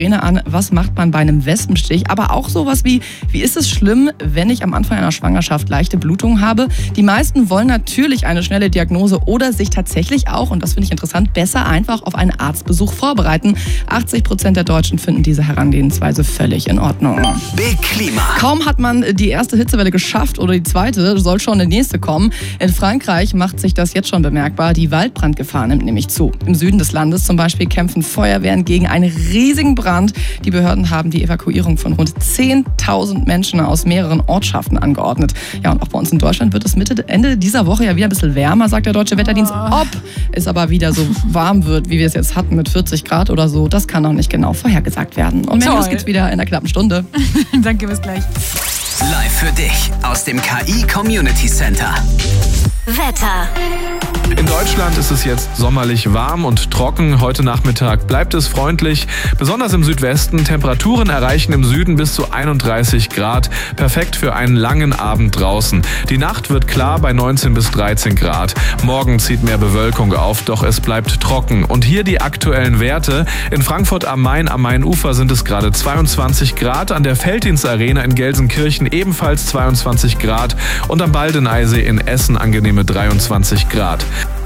an, was macht man bei einem Wespenstich, aber auch sowas wie ist es schlimm, wenn ich am Anfang einer Schwangerschaft leichte Blutungen habe? Die meisten wollen natürlich eine schnelle Diagnose oder sich tatsächlich auch, und das finde ich interessant, besser einfach auf einen Arztbesuch vorbereiten. 80% der Deutschen finden diese Herangehensweise völlig in Ordnung. Big Klima. Kaum hat man die erste Hitzewelle geschafft oder die zweite, soll schon eine nächste kommen. In Frankreich macht sich das jetzt schon bemerkbar. Die Waldbrandgefahr nimmt nämlich zu. Im Süden des Landes zum Beispiel kämpfen Feuerwehren gegen einen riesigen Brand. Die Behörden haben die Evakuierung von rund 10.000 Menschen aus mehreren Ortschaften angeordnet. Ja, und auch bei uns in Deutschland wird es Ende dieser Woche ja wieder ein bisschen wärmer, sagt der Deutsche Wetterdienst. Ob es aber wieder so warm wird, wie wir es jetzt hatten mit 40 Grad oder so, das kann noch nicht genau vorhergesagt werden. Und mehr News gibt's wieder in einer knappen Stunde. Danke, bis gleich. Live für dich aus dem KI Community Center. Wetter. In Deutschland ist es jetzt sommerlich warm und trocken. Heute Nachmittag bleibt es freundlich. Besonders im Südwesten. Temperaturen erreichen im Süden bis zu 31 Grad. Perfekt für einen langen Abend draußen. Die Nacht wird klar bei 19 bis 13 Grad. Morgen zieht mehr Bewölkung auf, doch es bleibt trocken. Und hier die aktuellen Werte. In Frankfurt am Mainufer sind es gerade 22 Grad. An der Felddienst-Arena in Gelsenkirchen ebenfalls 22 Grad. Und am Baldeneysee in Essen angenehme 23 Grad.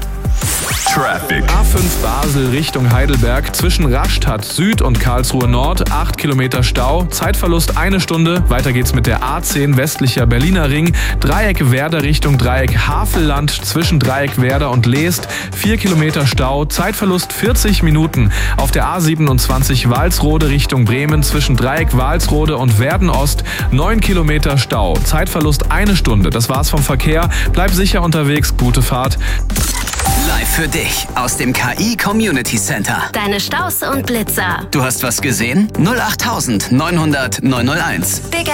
Traffic. A5 Basel Richtung Heidelberg zwischen Rastatt Süd und Karlsruhe Nord 8 Kilometer Stau, Zeitverlust 1 Stunde. Weiter geht's mit der A10 westlicher Berliner Ring, Dreieck Werder Richtung Dreieck Havelland zwischen Dreieck Werder und Leest 4 Kilometer Stau, Zeitverlust 40 Minuten. Auf der A27 Walsrode Richtung Bremen zwischen Dreieck Walsrode und Werden Ost 9 Kilometer Stau, Zeitverlust 1 Stunde. Das war's vom Verkehr. Bleib sicher unterwegs, gute Fahrt. Live für dich aus dem KI Community Center. Deine Staus und Blitzer. Du hast was gesehen? 08900 901. Big